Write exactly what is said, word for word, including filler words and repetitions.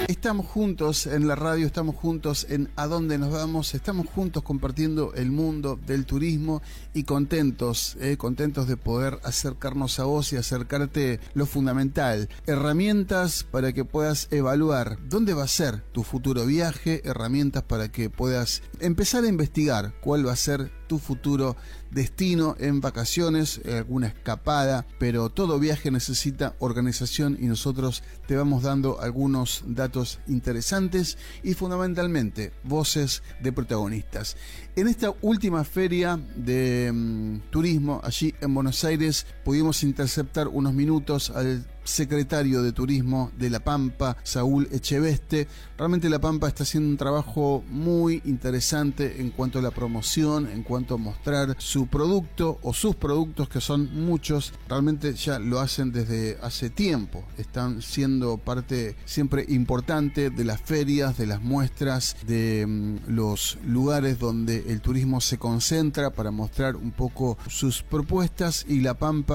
Estamos juntos en la radio, estamos juntos en A Dónde Nos Vamos, estamos juntos compartiendo el mundo del turismo y contentos, eh, contentos de poder acercarnos a vos y acercarte lo fundamental, herramientas para que puedas evaluar dónde va a ser tu futuro viaje, herramientas para que puedas empezar a investigar cuál va a ser tu futuro destino en vacaciones, alguna escapada, pero todo viaje necesita organización y nosotros te vamos dando algunos datos interesantes y fundamentalmente voces de protagonistas. En esta última feria de um, turismo allí en Buenos Aires pudimos interceptar unos minutos al secretario de Turismo de La Pampa, Saúl Echeveste. Realmente La Pampa está haciendo un trabajo muy interesante en cuanto a la promoción, en cuanto a mostrar su producto o sus productos, que son muchos. Realmente ya lo hacen desde hace tiempo. Están siendo parte siempre importante de las ferias, de las muestras, de um, los lugares donde el turismo se concentra para mostrar un poco sus propuestas, y La Pampa